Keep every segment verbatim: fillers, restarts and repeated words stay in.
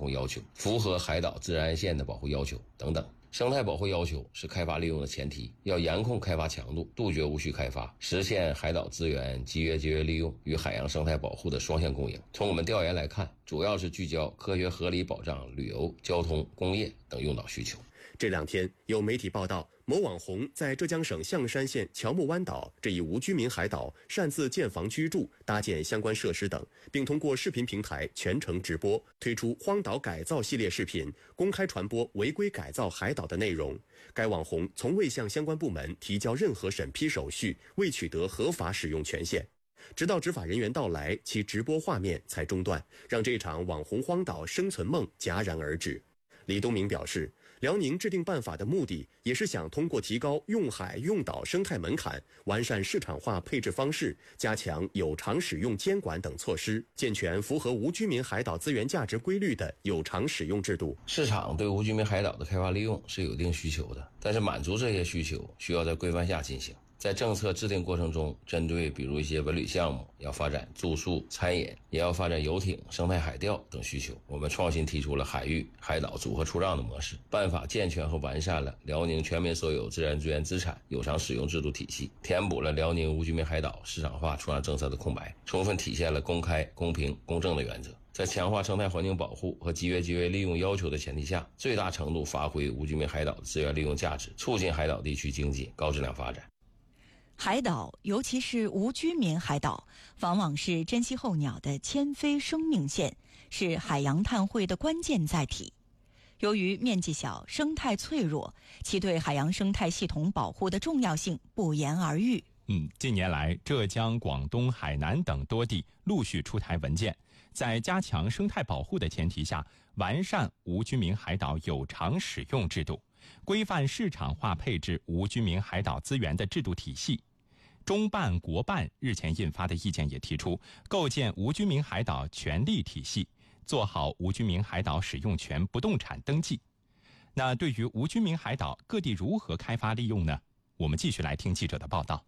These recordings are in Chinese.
护要求，符合海岛自然线的保护要求等等。生态保护要求是开发利用的前提，要严控开发强度，杜绝无序开发，实现海岛资源集约节约利用与海洋生态保护的双向共赢。从我们调研来看，主要是聚焦科学合理保障旅游、交通、工业等用岛需求。 这两天有媒体报道，某网红在浙江省象山县乔木湾岛这一无居民海岛擅自建房居住、搭建相关设施等，并通过视频平台全程直播，推出荒岛改造系列视频，公开传播违规改造海岛的内容。该网红从未向相关部门提交任何审批手续，未取得合法使用权限。直到执法人员到来，其直播画面才中断，让这场网红荒岛生存梦戛然而止。李东明表示，辽宁制定办法的目的也是想通过提高用海用岛生态门槛，完善市场化配置方式，加强有偿使用监管等措施，健全符合无居民海岛资源价值规律的有偿使用制度。 市场对无居民海岛的开发利用是有一定需求的，但是满足这些需求需要在规范下进行。在政策制定过程中，针对比如一些文旅项目，要发展住宿、餐饮，也要发展游艇、生态海钓等需求，我们创新提出了海域、海岛组合出让的模式。办法健全和完善了辽宁全民所有自然资源资产有偿使用制度体系，填补了辽宁无居民海岛市场化出让政策的空白，充分体现了公开、公平、公正的原则。在强化生态环境保护和集约节约利用要求的前提下，最大程度发挥无居民海岛的资源利用价值，促进海岛地区经济高质量发展。 海岛，尤其是无居民海岛，往往是珍稀候鸟的迁飞生命线，是海洋碳汇的关键载体。由于面积小、生态脆弱，其对海洋生态系统保护的重要性不言而喻。 嗯，近年来，浙江、广东、海南等多地陆续出台文件，在加强生态保护的前提下，完善无居民海岛有偿使用制度，规范市场化配置无居民海岛资源的制度体系。中办、国办日前印发的意见也提出，构建无居民海岛权利体系，做好无居民海岛使用权不动产登记。那对于无居民海岛，各地如何开发利用呢？我们继续来听记者的报道。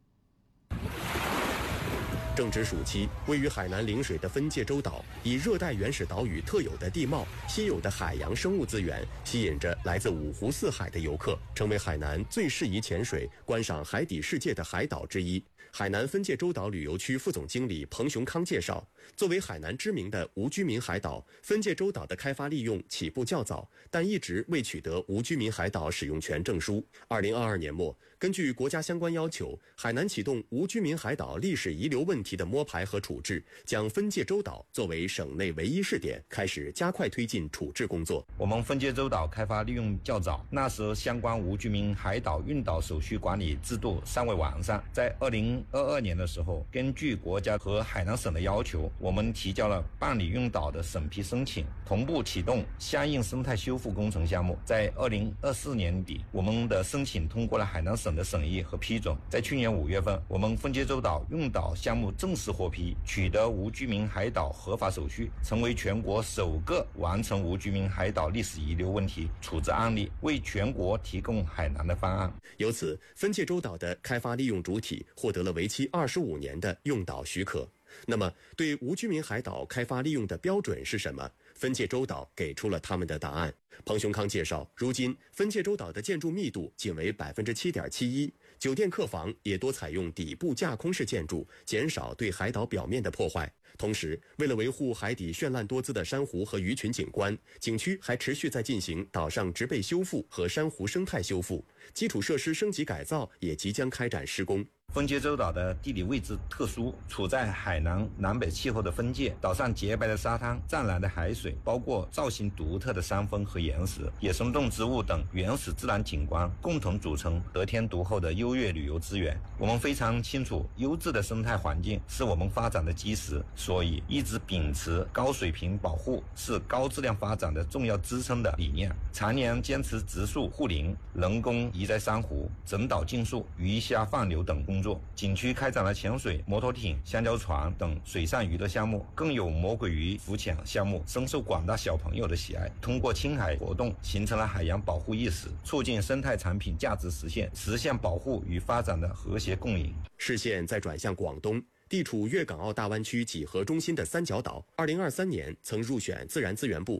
正值暑期，位于海南陵水的分界洲岛，以热带原始岛屿特有的地貌、稀有的海洋生物资源，吸引着来自五湖四海的游客，成为海南最适宜潜水、观赏海底世界的海岛之一。海南分界洲岛旅游区副总经理彭雄康介绍，作为海南知名的无居民海岛，分界洲岛的开发利用起步较早，但一直未取得无居民海岛使用权证书。二零二二年末，根据国家相关要求，海南启动无居民海岛历史遗留问题的摸排和处置，将分界洲岛作为省内唯一试点，开始加快推进处置工作。 我们分界洲岛开发利用较早，那时候相关无居民海岛运岛手续管理制度尚未完善。在二零二二年的时候，根据国家和海南省的要求，我们提交了办理运岛的审批申请，同步启动相应生态修复工程项目。在二零二四年底，我们的申请通过了海南省的审议和批准。在去年五月份，我们分界洲岛运岛项目正式获批，取得无居民海岛合法手续，成为全国首个完成无居民海岛历史遗留问题处置案例，为全国提供海南的方案。 由此，分界洲岛的开发利用主体获得了为期二十五年的用岛许可。那么，对无居民海岛开发利用的标准是什么？分界洲岛给出了他们的答案。彭雄康介绍，如今分界洲岛的建筑密度仅为 百分之七点七一， 酒店客房也多采用底部架空式建筑，减少对海岛表面的破坏。同时，为了维护海底绚烂多姿的珊瑚和鱼群景观，景区还持续在进行岛上植被修复和珊瑚生态修复，基础设施升级改造也即将开展施工。 分界洲岛的地理位置特殊，处在海南南北气候的分界，岛上洁白的沙滩、湛蓝的海水，包括造型独特的山峰和岩石、野生动植物等原始自然景观，共同组成得天独厚的优越旅游资源。我们非常清楚，优质的生态环境是我们发展的基石，所以一直秉持高水平保护是高质量发展的重要支撑的理念，常年坚持植树护林、人工移栽珊瑚、整岛净树、鱼虾放流等工作。景区开展了潜水、摩托艇、香蕉船等水上娱乐项目，更有魔鬼鱼浮潜项目，深受广大小朋友的喜爱。通过青海活动，形成了海洋保护意识，促进生态产品价值实现，实现保护与发展的和谐共赢。 视线再转向广东，地处粤港澳大湾区几何中心的三角岛，二零二三年曾入选自然资源部